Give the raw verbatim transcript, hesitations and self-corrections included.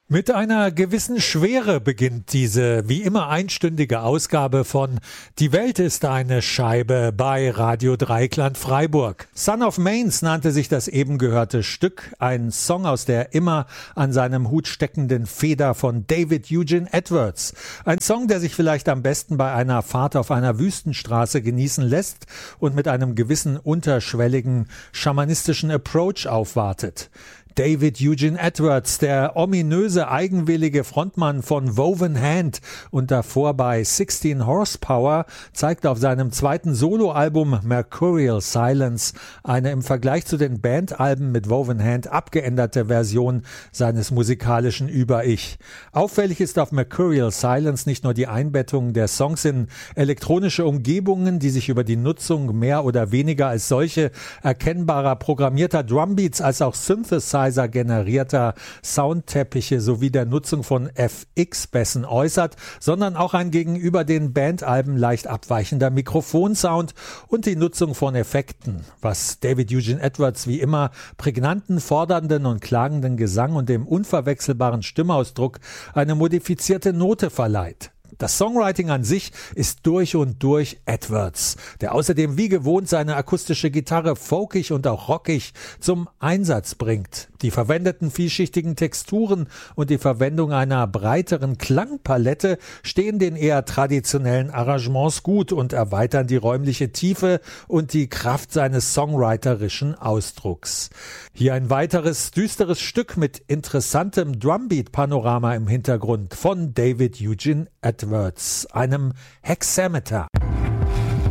Mit einer gewissen Schwere beginnt diese wie immer einstündige Ausgabe von Die Welt ist eine Scheibe bei Radio Dreieckland Freiburg. Son of Mainz nannte sich das eben gehörte Stück, ein Song aus der immer an seinem Hut steckenden Feder von David Eugene Edwards. Ein Song, der sich vielleicht am besten bei einer Fahrt auf einer Wüstenstraße genießen lässt und mit einem gewissen unterschwelligen schamanistischen Approach aufwartet. David Eugene Edwards, der ominöse, eigenwillige Frontmann von Woven Hand und davor bei sixteen Horsepower, zeigt auf seinem zweiten Soloalbum Mercurial Silence eine im Vergleich zu den Bandalben mit Woven Hand abgeänderte Version seines musikalischen Über-Ich. Auffällig ist auf Mercurial Silence nicht nur die Einbettung der Songs in elektronische Umgebungen, die sich über die Nutzung mehr oder weniger als solche erkennbarer programmierter Drumbeats als auch Synthesizer generierter Soundteppiche sowie der Nutzung von F X-Bässen äußert, sondern auch ein gegenüber den Bandalben leicht abweichender Mikrofonsound und die Nutzung von Effekten, was David Eugene Edwards wie immer prägnanten, fordernden und klagenden Gesang und dem unverwechselbaren Stimmausdruck eine modifizierte Note verleiht. Das Songwriting an sich ist durch und durch Edwards, der außerdem wie gewohnt seine akustische Gitarre folkig und auch rockig zum Einsatz bringt. Die verwendeten vielschichtigen Texturen und die Verwendung einer breiteren Klangpalette stehen den eher traditionellen Arrangements gut und erweitern die räumliche Tiefe und die Kraft seines songwriterischen Ausdrucks. Hier ein weiteres düsteres Stück mit interessantem Drumbeat-Panorama im Hintergrund von David Eugene Edwards, einem Hexameter.